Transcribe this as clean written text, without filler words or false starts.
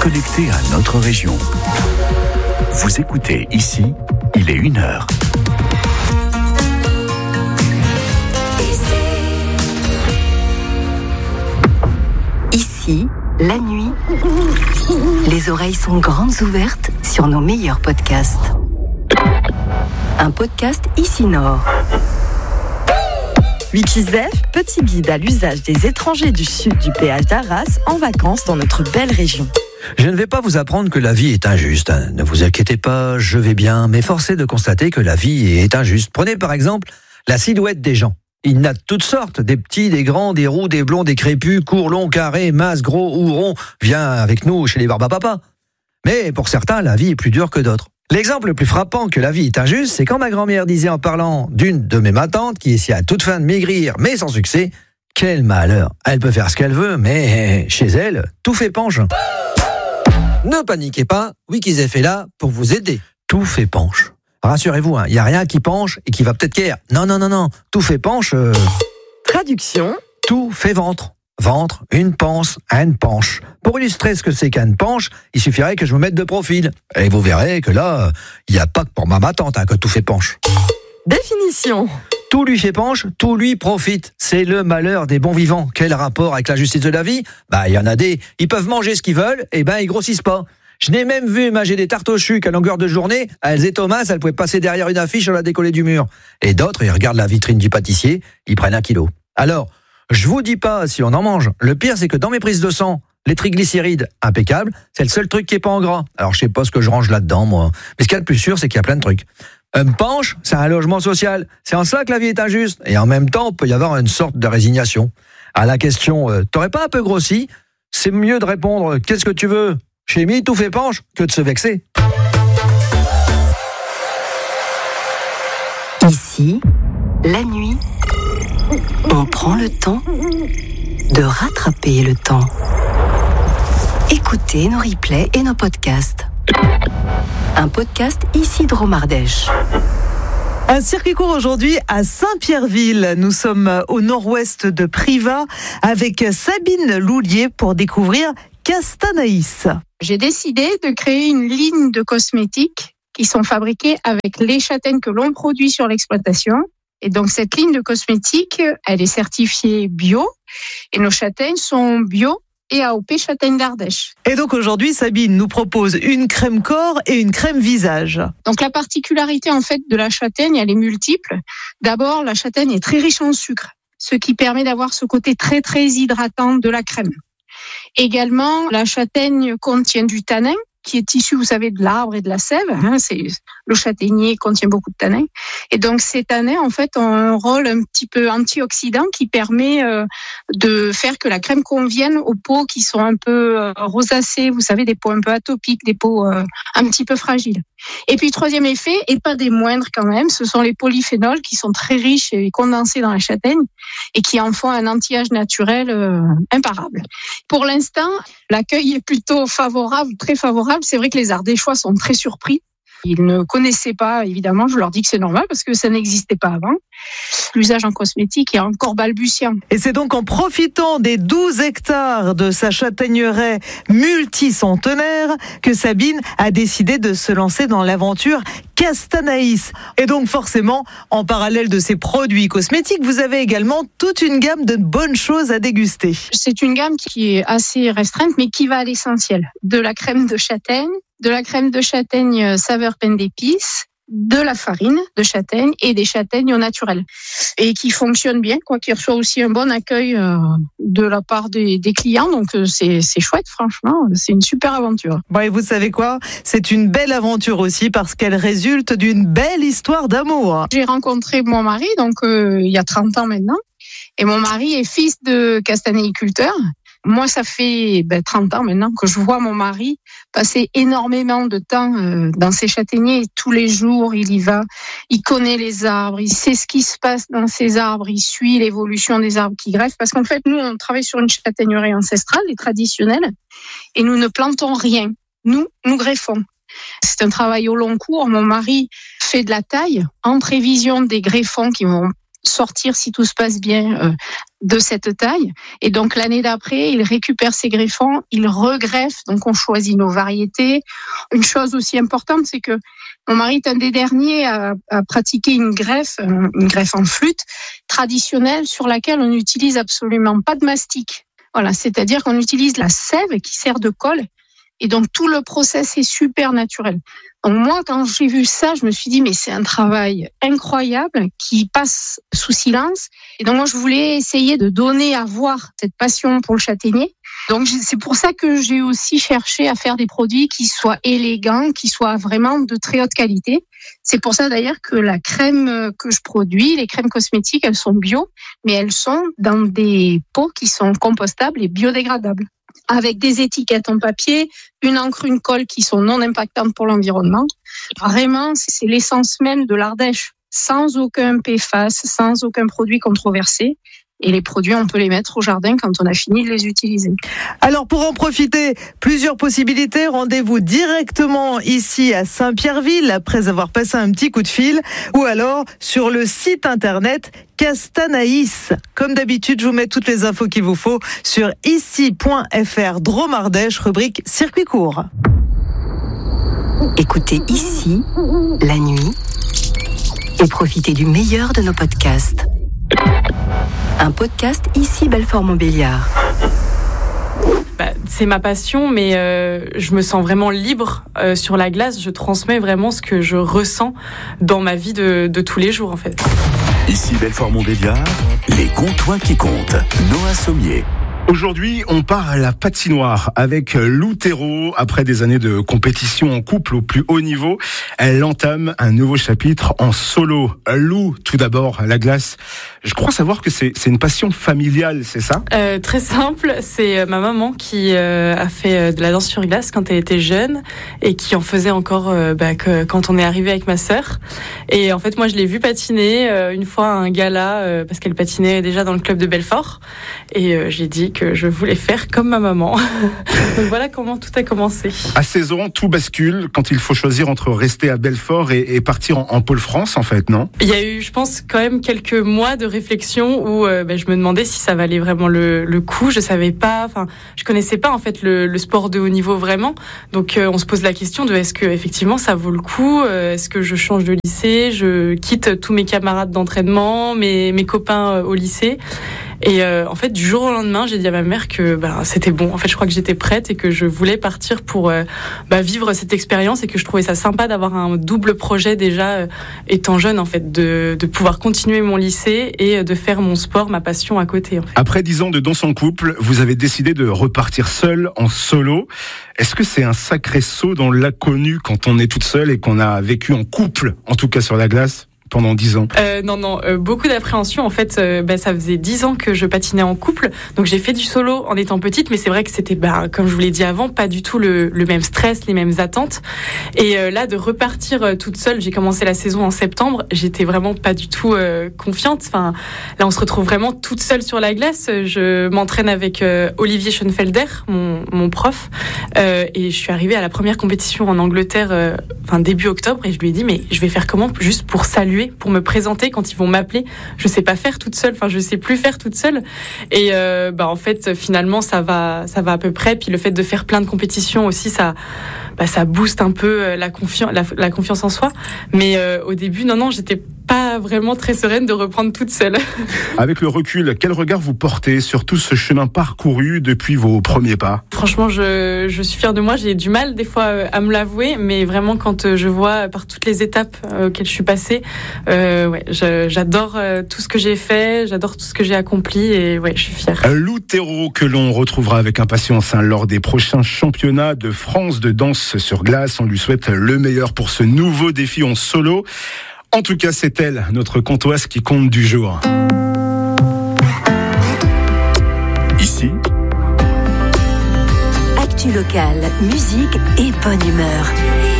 connecté à notre région. Vous écoutez ici, il est 1h. Ici, la nuit, les oreilles sont grandes ouvertes sur nos meilleurs podcasts. Un podcast Ici Nord. Wikizef, petit guide à l'usage des étrangers du sud du péage d'Arras en vacances dans notre belle région. Je ne vais pas vous apprendre que la vie est injuste. Ne vous inquiétez pas, je vais bien, mais force est de constater que la vie est injuste. Prenez par exemple la silhouette des gens. Il y en a de toutes sortes, des petits, des grands, des roux, des blonds, des crépus, courts, longs, carrés, minces, gros ou ronds. Viens avec nous chez les barbapapas. Mais pour certains, la vie est plus dure que d'autres. L'exemple le plus frappant que la vie est injuste, c'est quand ma grand-mère disait en parlant d'une de mes matantes qui essayait à toute fin de maigrir, mais sans succès, quel malheur. Elle peut faire ce qu'elle veut, mais chez elle, tout fait penche. Ne paniquez pas, Wikizef est là pour vous aider. Tout fait penche. Rassurez-vous, il n'y a rien qui penche et qui va peut-être guère. Non. Tout fait penche. Traduction. Tout fait ventre. Ventre, une panse, une penche. Pour illustrer ce que c'est qu'une penche, il suffirait que je me mette de profil. Et vous verrez que là, il n'y a pas que pour ma tante que tout fait penche. Définition. Tout lui fait penche, tout lui profite. C'est le malheur des bons vivants. Quel rapport avec la justice de la vie ? Il y en a des, ils peuvent manger ce qu'ils veulent, et ils grossissent pas. Je n'ai même vu manger des tartes au chuc à longueur de journée. Elles et Thomas, elles pouvaient passer derrière une affiche, on la décoller du mur. Et d'autres, ils regardent la vitrine du pâtissier, ils prennent 1 kilo. Alors, je vous dis pas si on en mange. Le pire, c'est que dans mes prises de sang, les triglycérides, impeccable, c'est le seul truc qui est pas en gras. Alors, je sais pas ce que je range là-dedans, moi. Mais ce qu'il y a de plus sûr, c'est qu'il y a plein de trucs. Un penche, c'est un logement social. C'est en ça que la vie est injuste. Et en même temps, il peut y avoir une sorte de résignation. À la question, t'aurais pas un peu grossi ? C'est mieux de répondre, qu'est-ce que tu veux ? Chez Mi, tout fait penche, que de se vexer. Ici, la nuit, on prend le temps de rattraper le temps. Écoutez nos replays et nos podcasts. Un podcast Ici Dromardèche. Un circuit court aujourd'hui à Saint-Pierreville. Nous sommes au nord-ouest de Privas avec Sabine Loulier pour découvrir Castanaïs. J'ai décidé de créer une ligne de cosmétiques qui sont fabriqués avec les châtaignes que l'on produit sur l'exploitation. Et donc cette ligne de cosmétiques, elle est certifiée bio et nos châtaignes sont bio et AOP châtaigne d'Ardèche. Et donc aujourd'hui, Sabine nous propose une crème corps et une crème visage. Donc la particularité en fait de la châtaigne, elle est multiple. D'abord, la châtaigne est très riche en sucre, ce qui permet d'avoir ce côté très très hydratant de la crème. Également, la châtaigne contient du tanin qui est issu, vous savez, de l'arbre et de la sève. Le châtaignier contient beaucoup de tanins. Et donc, ces tanins, en fait, ont un rôle un petit peu antioxydant qui permet de faire que la crème convienne aux peaux qui sont un peu rosacées, vous savez, des peaux un peu atopiques, des peaux un petit peu fragiles. Et puis, troisième effet, et pas des moindres quand même, ce sont les polyphénols qui sont très riches et condensés dans la châtaigne et qui en font un anti-âge naturel imparable. Pour l'instant, l'accueil est plutôt favorable, très favorable. C'est vrai que les Ardéchois sont très surpris. Ils ne connaissaient pas, évidemment, je leur dis que c'est normal parce que ça n'existait pas avant. L'usage en cosmétique est encore balbutiant. Et c'est donc en profitant des 12 hectares de sa châtaigneraie multicentenaire que Sabine a décidé de se lancer dans l'aventure Castanaïs. Et donc forcément, en parallèle de ces produits cosmétiques, vous avez également toute une gamme de bonnes choses à déguster. C'est une gamme qui est assez restreinte, mais qui va à l'essentiel. De la crème de châtaigne saveur pain d'épices, de la farine de châtaigne et des châtaignes au naturel. Et qui fonctionne bien, qui reçoit aussi un bon accueil de la part des clients. Donc c'est chouette, franchement, c'est une super aventure. Bon, et vous savez quoi ? C'est une belle aventure aussi parce qu'elle résulte d'une belle histoire d'amour. J'ai rencontré mon mari, donc il y a 30 ans maintenant. Et mon mari est fils de castanéiculteur. Moi, ça fait 30 ans maintenant que je vois mon mari passer énormément de temps dans ses châtaigniers. Et tous les jours, il y va. Il connaît les arbres, il sait ce qui se passe dans ces arbres, il suit l'évolution des arbres qui greffent. Parce qu'en fait, nous, on travaille sur une châtaigneraie ancestrale et traditionnelle et nous ne plantons rien. Nous greffons. C'est un travail au long cours. Mon mari fait de la taille en prévision des greffons qui vont sortir, si tout se passe bien, de cette taille. Et donc l'année d'après, il récupère ses greffons, il regreffe. Donc on choisit nos variétés. Une chose aussi importante, c'est que mon mari est un des derniers à pratiquer une greffe en flûte traditionnelle sur laquelle on n'utilise absolument pas de mastic. Voilà, c'est-à-dire qu'on utilise la sève qui sert de colle. Et donc tout le process est super naturel. Donc moi, quand j'ai vu ça, je me suis dit mais c'est un travail incroyable qui passe sous silence. Et donc moi, je voulais essayer de donner à voir cette passion pour le châtaignier. Donc c'est pour ça que j'ai aussi cherché à faire des produits qui soient élégants, qui soient vraiment de très haute qualité. C'est pour ça d'ailleurs que la crème que je produis, les crèmes cosmétiques, elles sont bio, mais elles sont dans des pots qui sont compostables et biodégradables, avec des étiquettes en papier, une encre, une colle qui sont non impactantes pour l'environnement. Vraiment, c'est l'essence même de l'Ardèche, sans aucun PFAS, sans aucun produit controversé. Et les produits, on peut les mettre au jardin quand on a fini de les utiliser. Alors, pour en profiter, plusieurs possibilités. Rendez-vous directement ici à Saint-Pierreville, après avoir passé un petit coup de fil, ou alors sur le site internet Castanaïs. Comme d'habitude, je vous mets toutes les infos qu'il vous faut sur ici.fr Drôme Ardèche, rubrique circuit court. Écoutez Ici, la nuit, et profitez du meilleur de nos podcasts. Un podcast Ici Belfort-Montbéliard. C'est ma passion, mais je me sens vraiment libre sur la glace. Je transmets vraiment ce que je ressens dans ma vie de tous les jours, en fait. Ici Belfort-Montbéliard, les Comtois qui comptent. Noah Sommier. Aujourd'hui, on part à la patinoire avec Lou Thérault. Après des années de compétition en couple au plus haut niveau, elle entame un nouveau chapitre en solo. Lou, tout d'abord, la glace. Je crois savoir que c'est une passion familiale, c'est ça ? Très simple, c'est ma maman qui a fait de la danse sur glace quand elle était jeune et qui en faisait encore quand on est arrivé avec ma sœur. Et en fait, moi, je l'ai vue patiner une fois à un gala parce qu'elle patinait déjà dans le club de Belfort. Et j'ai dit que je voulais faire comme ma maman. Donc voilà comment tout a commencé. À 16 ans, tout bascule quand il faut choisir entre rester à Belfort et partir en Pôle France, en fait, non ? Il y a eu, je pense, quand même quelques mois de réflexion où je me demandais si ça valait vraiment le coup. Je savais pas, je connaissais pas en fait le sport de haut niveau vraiment. Donc on se pose la question de est-ce que effectivement ça vaut le coup ? Est-ce que je change de lycée ? Je quitte tous mes camarades d'entraînement, mes copains au lycée ? Et en fait, du jour au lendemain, j'ai dit à ma mère que c'était bon. En fait, je crois que j'étais prête et que je voulais partir pour vivre cette expérience et que je trouvais ça sympa d'avoir un double projet déjà étant jeune, en fait, de pouvoir continuer mon lycée et de faire mon sport, ma passion à côté. En fait. Après 10 ans de danse en couple, vous avez décidé de repartir seule en solo. Est-ce que c'est un sacré saut dans l'inconnu quand on est toute seule et qu'on a vécu en couple, en tout cas sur la glace ? Pendant 10 ans. Non, beaucoup d'appréhension. En fait, ça faisait 10 ans que je patinais en couple. Donc, j'ai fait du solo en étant petite, mais c'est vrai que c'était, comme je vous l'ai dit avant, pas du tout le même stress, les mêmes attentes. Et là, de repartir toute seule, j'ai commencé la saison en septembre. J'étais vraiment pas du tout confiante. Enfin, là, on se retrouve vraiment toute seule sur la glace. Je m'entraîne avec Olivier Schoenfelder, mon prof. Et je suis arrivée à la première compétition en Angleterre, début octobre. Et je lui ai dit, mais je vais faire comment juste pour saluer, pour me présenter quand ils vont m'appeler. Je sais pas faire toute seule, je sais plus faire toute seule. Et en fait, finalement, ça va à peu près. Puis le fait de faire plein de compétitions aussi, ça booste un peu la confiance en soi. Mais au début, non, j'étais pas vraiment très sereine de reprendre toute seule. Avec le recul, quel regard vous portez sur tout ce chemin parcouru depuis vos premiers pas ? Franchement, je suis fière de moi. J'ai du mal des fois à me l'avouer, mais vraiment quand je vois par toutes les étapes auxquelles je suis passée, j'adore tout ce que j'ai fait, j'adore tout ce que j'ai accompli et je suis fière. Lou Thérault que l'on retrouvera avec impatience lors des prochains championnats de France de danse sur glace. On lui souhaite le meilleur pour ce nouveau défi en solo. En tout cas, c'est elle, notre Comtoise qui compte du jour. Ici, actu locale, musique et bonne humeur.